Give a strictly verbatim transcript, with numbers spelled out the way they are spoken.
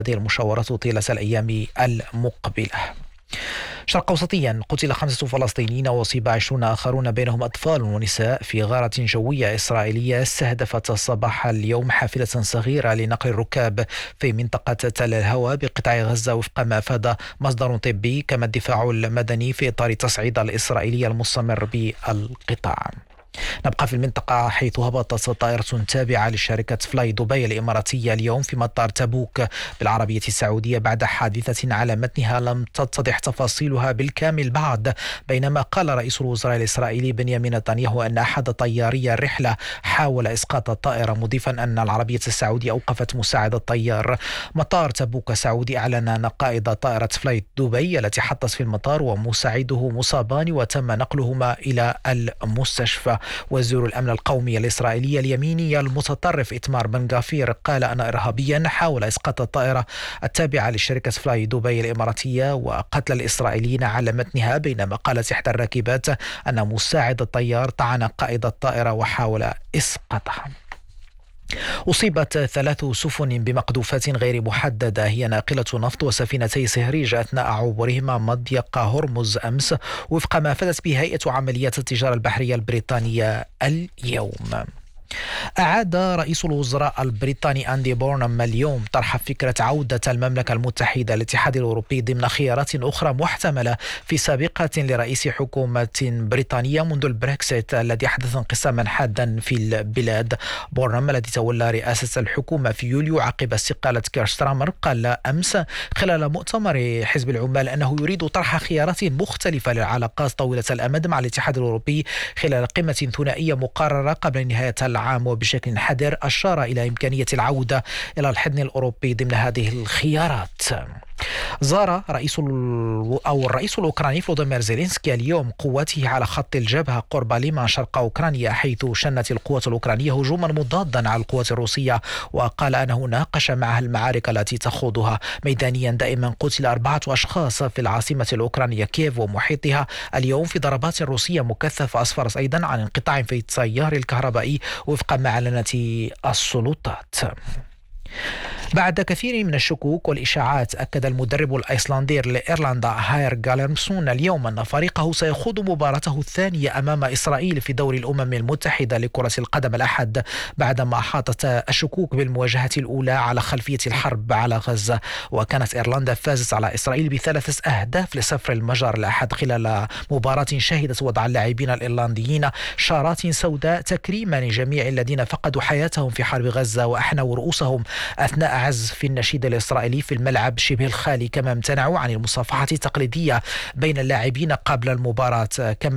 هذه المشاورات طيلة الأيام المقبلة. شرق أوسطيا، قتل خمسة فلسطينيين وأصيب عشرون آخرون بينهم أطفال ونساء في غارة جوية إسرائيلية استهدفت صباح اليوم حافلة صغيرة لنقل الركاب في منطقة تل الهوى بقطاع غزة وفق ما أفاد مصدر طبي. كما الدفاع المدني في إطار التصعيد الإسرائيلي المستمر بالقطاع. نبقى في المنطقة حيث هبطت طائرة تابعة لشركة فلاي دبي الإماراتية اليوم في مطار تبوك بالعربية السعودية بعد حادثة على متنها لم تتضح تفاصيلها بالكامل بعد، بينما قال رئيس الوزراء الإسرائيلي بنيامين نتنياهو أن أحد طياري الرحلة حاول إسقاط الطائرة، مضيفا أن العربية السعودية أوقفت مساعدة الطيار. مطار تبوك السعودي أعلن أن قائد طائرة فلاي دبي التي حطت في المطار ومساعده مصابان وتم نقلهما إلى المستشفى. وزير الأمن القومي الإسرائيلي اليميني المتطرف إتمار بن غافير قال أن إرهابيا حاول إسقاط الطائرة التابعة لشركة فلاي دبي الإماراتية وقتل الإسرائيليين على متنها، بينما قالت إحدى الراكبات أن مساعد الطيار طعن قائد الطائرة وحاول إسقاطها. أصيبت ثلاث سفن بمقذوفات غير محددة هي ناقلة نفط وسفينتي سهريج أثناء عبورهما مضيق هرمز أمس، وفق ما أفادت به هيئة عمليات التجارة البحرية البريطانية اليوم. أعاد رئيس الوزراء البريطاني أندي بورنهام اليوم طرح فكرة عودة المملكة المتحدة للاتحاد الأوروبي ضمن خيارات أخرى محتملة في سابقة لرئيس حكومة بريطانية منذ البريكسيت الذي حدث انقساما حادا في البلاد. بورنهام الذي تولى رئاسة الحكومة في يوليو عقب استقالة كير ستارمر قال أمس خلال مؤتمر حزب العمال أنه يريد طرح خيارات مختلفة للعلاقات طويلة الأمد مع الاتحاد الأوروبي خلال قمة ثنائية مقررة قبل نهاية العام، وبشكل حذر أشار إلى إمكانية العودة إلى الحضن الأوروبي ضمن هذه الخيارات. زار رئيس أو الرئيس الأوكراني فلوديمير زيلينسكي اليوم قواته على خط الجبهة قرب ليمان شرق أوكرانيا، حيث شنت القوات الأوكرانية هجوما مضادا على القوات الروسية، وقال أنه ناقش معها المعارك التي تخوضها ميدانيا. دائما قتل أربعة أشخاص في العاصمة الأوكرانية كييف ومحيطها اليوم في ضربات روسية مكثفة أسفرت أيضا عن انقطاع في التيار الكهربائي وفق ما أعلنت السلطات. بعد كثير من الشكوك والإشاعات، أكد المدرب الأيسلندي لإيرلندا هاير جالرمسون اليوم أن فريقه سيخوض مباراته الثانية أمام إسرائيل في دوري الأمم المتحدة لكرة القدم الأحد، بعدما أحاطت الشكوك بالمواجهة الأولى على خلفية الحرب على غزة. وكانت إيرلندا فازت على إسرائيل بثلاثة أهداف لصفر المجر الأحد خلال مباراة شهدت وضع اللاعبين الإيرلنديين شارات سوداء تكريما لجميع الذين فقدوا حياتهم في حرب غزة وأحنوا رؤوسهم أثناء عزف النشيد الإسرائيلي في الملعب شبه الخالي، كما امتنعوا عن المصافحة التقليدية بين اللاعبين قبل المباراة. كما